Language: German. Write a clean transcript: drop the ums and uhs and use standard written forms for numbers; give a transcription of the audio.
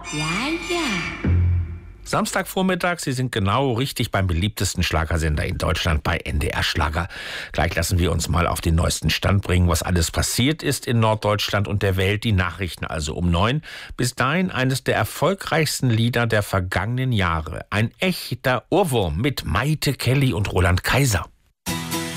Ja, ja. Samstagvormittag, Sie sind genau richtig beim beliebtesten Schlagersender in Deutschland, bei NDR Schlager. Gleich lassen wir uns mal auf den neuesten Stand bringen, was alles passiert ist in Norddeutschland und der Welt. Die Nachrichten also um 9. Bis dahin eines der erfolgreichsten Lieder der vergangenen Jahre. Ein echter Ohrwurm mit Maite Kelly und Roland Kaiser.